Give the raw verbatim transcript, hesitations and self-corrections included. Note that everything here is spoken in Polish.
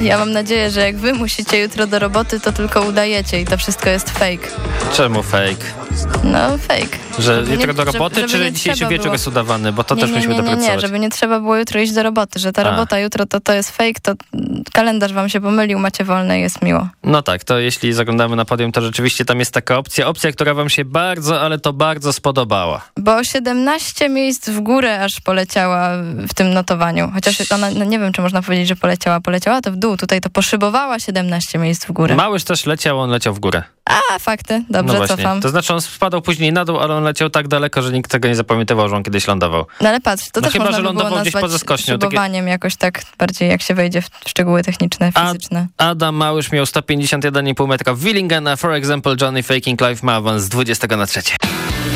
Ja mam nadzieję, że jak wy musicie jutro do roboty, to tylko udajecie i to wszystko jest fake. Czemu fake? No fake. Że Żeby jutro nie- do roboty, żeby- żeby czy nie dzisiejszy trzeba wieczór było. jest udawany? Bo to Nie, też nie, musimy nie, nie, nie, doprecyzować. żeby nie trzeba było jutro iść do roboty, że ta A. robota jutro to, to jest fake, to kalendarz wam się pomylił, macie wolne i jest miło. No tak, to jeśli zaglądamy na podium, to rzeczywiście tam jest taka opcja, opcja, która wam się bardzo, ale to bardzo spodobała. Bo siedemnaście miejsc w górę aż poleciała w tym notowaniu. Chociaż ona, no nie wiem, czy można powiedzieć, że poleciała. Poleciała to w dół, tutaj to poszybowała siedemnaście miejsc w górę. Małyż też leciał, on leciał w górę. A, fakty, dobrze, No właśnie. cofam. To znaczy on spadał później na dół, ale on leciał tak daleko, że nikt tego nie zapamiętywał, że on kiedyś lądował. No ale patrz, to No też chyba, można że by było lądował gdzieś nazwać poza skośnią, takie- szybowaniem jakoś tak bardziej, jak się wejdzie w szczegóły techniczne, A- fizyczne. Adam Małysz miał sto pięćdziesiąt jeden i pół metra w Willingen, a for example Johnny Faking Life ma awans z dwudziestego na trzecie.